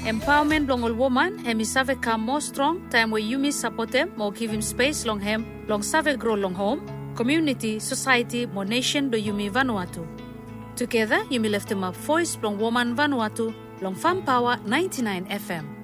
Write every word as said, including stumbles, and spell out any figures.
Empowerment long all woman, hemi save come more strong, time where you miss support them, more give him space long hem, long save grow long home, community, society, more nation do Yumi Vanuatu. Together, Yumi left him a voice long woman Vanuatu, long Farm Power ninety-nine F M.